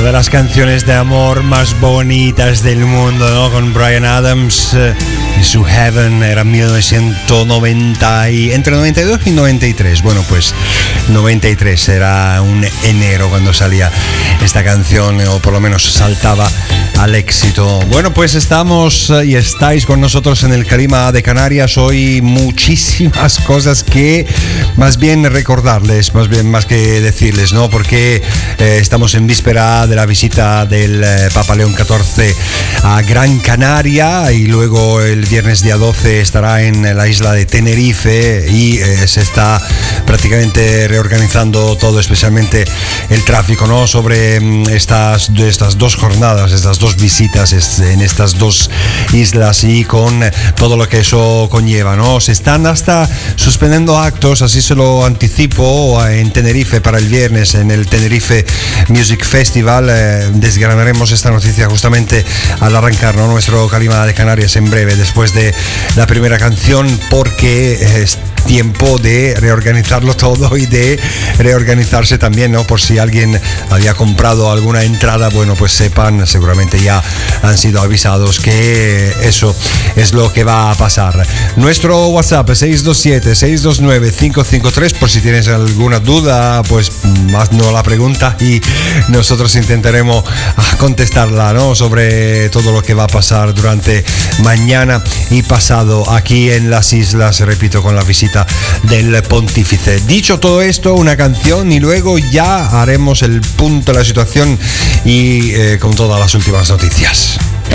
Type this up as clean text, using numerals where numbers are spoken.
de las canciones de amor más bonitas del mundo, ¿no? Con Bryan Adams y su Heaven. Era 1990 y entre 92 y 93. Bueno, pues 93 era un enero cuando salía esta canción, o por lo menos saltaba al éxito. Bueno, pues estamos y estáis con nosotros en el Calima de Canarias. Hoy muchísimas cosas que más bien recordarles, más que decirles, ¿no? Porque estamos en víspera de la visita del Papa León XIV a Gran Canaria, y luego el viernes día 12 estará en la isla de Tenerife, y se está prácticamente reorganizando todo, especialmente el tráfico, ¿no? Sobre estas dos jornadas, estas dos visitas en estas dos islas, y con todo lo que eso conlleva, ¿no? Se están hasta suspendiendo actos, así se lo anticipo, en Tenerife para el viernes, en el Tenerife Music Festival. Desgranaremos esta noticia justamente al arrancar, ¿no?, nuestro Calima de Canarias en breve, después de la primera canción, porque es tiempo de reorganizarlo todo y de reorganizarse también, ¿no? Por si alguien había comprado alguna entrada, bueno, pues sepan, seguramente ya han sido avisados que eso es lo que va a pasar. Nuestro WhatsApp 627-629-553, por si tienes alguna duda, pues haznos la pregunta y nosotros intentaremos contestarla, ¿no?, sobre todo lo que va a pasar durante mañana y pasado aquí en las islas, repito, con la visita del pontífice. Dicho todo esto, una canción y luego ya haremos el punto de la situación y con todas las últimas noticias.